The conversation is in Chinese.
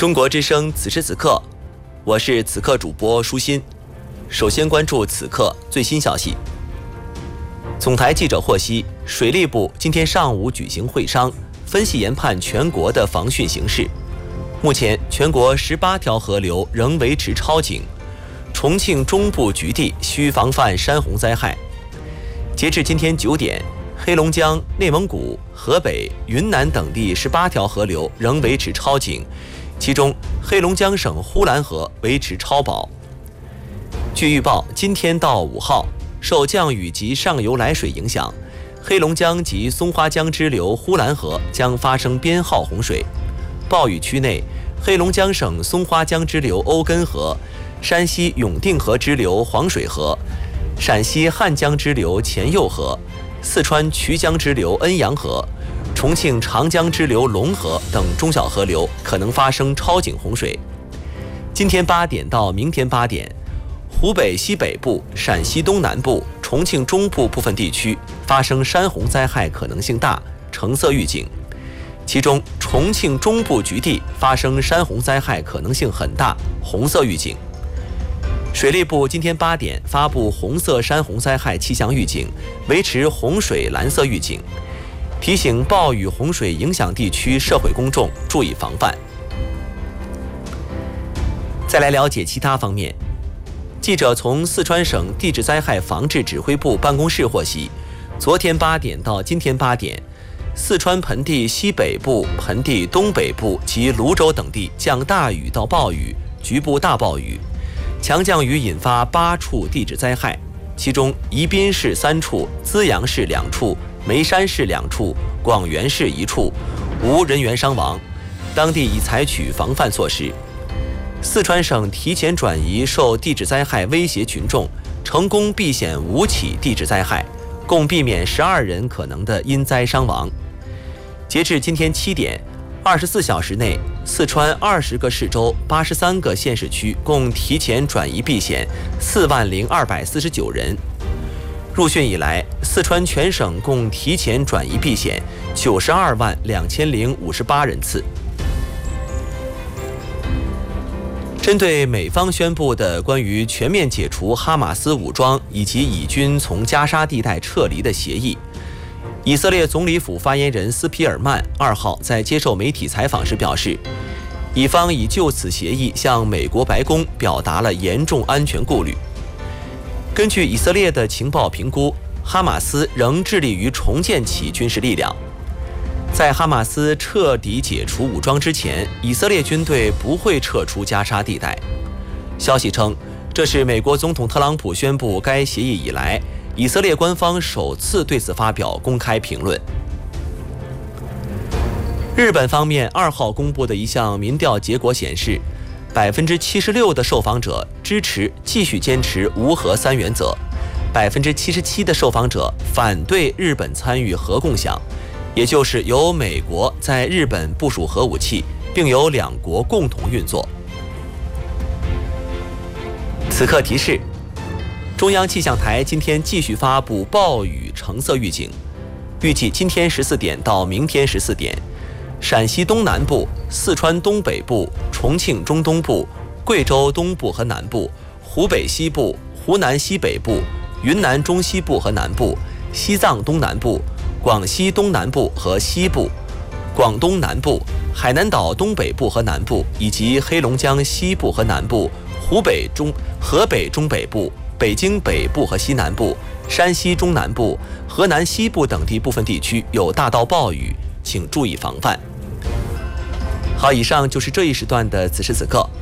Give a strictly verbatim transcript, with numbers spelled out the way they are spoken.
中国之声此时此刻，我是此刻主播舒心。首先关注此刻最新消息。总台记者获悉，水利部今天上午举行会商，分析研判全国的防汛形势。目前，全国十八条河流仍维持超警，重庆中部局地需防范山洪灾害。截至今天九点，黑龙江、内蒙古、河北、云南等地十八条河流仍维持超警，其中黑龙江省呼兰河维持超保。据预报，今天到五号，受降雨及上游来水影响，黑龙江及松花江支流呼兰河将发生编号洪水。暴雨区内，黑龙江省松花江支流欧根河、山西永定河支流黄水河、陕西汉江支流前右河、四川衢江支流恩阳河、重庆长江支流龙河等中小河流可能发生超警洪水。今天八点到明天八点，湖北西北部、陕西东南部、重庆中部部分地区发生山洪灾害可能性大，橙色预警。其中，重庆中部局地发生山洪灾害可能性很大，红色预警。水利部今天八点发布红色山洪灾害气象预警，维持洪水蓝色预警，提醒暴雨洪水影响地区社会公众注意防范。再来了解其他方面。记者从四川省地质灾害防治指挥部办公室获悉，昨天八点到今天八点，四川盆地西北部、盆地东北部及泸州等地降大雨到暴雨，局部大暴雨，强降雨引发八处地质灾害，其中宜宾市三处、资阳市两处、眉山市两处、广元市一处，无人员伤亡，当地已采取防范措施。四川省提前转移受地质灾害威胁群众，成功避险五起地质灾害，共避免十二人可能的因灾伤亡。截至今天七点，二十四小时内，四川二十个市州、八十三个县市区共提前转移避险四万零二百四十九人。入汛以来，四川全省共提前转移避险九十二万两千零五十八人次。针对美方宣布的关于全面解除哈马斯武装以及以军从加沙地带撤离的协议，以色列总理府发言人斯皮尔曼二号在接受媒体采访时表示，以方已就此协议向美国白宫表达了严重安全顾虑。根据以色列的情报评估，哈马斯仍致力于重建其军事力量。在哈马斯彻底解除武装之前，以色列军队不会撤出加沙地带。消息称，这是美国总统特朗普宣布该协议以来，以色列官方首次对此发表公开评论。日本方面二号公布的一项民调结果显示，百分之七十六的受访者支持继续坚持无核三原则，百分之七十七的受访者反对日本参与核共享，也就是由美国在日本部署核武器，并由两国共同运作。此刻提示：中央气象台今天继续发布暴雨橙色预警，预计今天十四点到明天十四点，陕西东南部、四川东北部、重庆中东部、贵州东部和南部、湖北西部、湖南西北部、云南中西部和南部、西藏东南部、广西东南部和西部、广东南部、海南岛东北部和南部，以及黑龙江西部和南部、湖北中、河北中北部、北京北部和西南部、山西中南部、河南西部等地部分地区有大到暴雨，请注意防范。好，以上就是这一时段的此时此刻。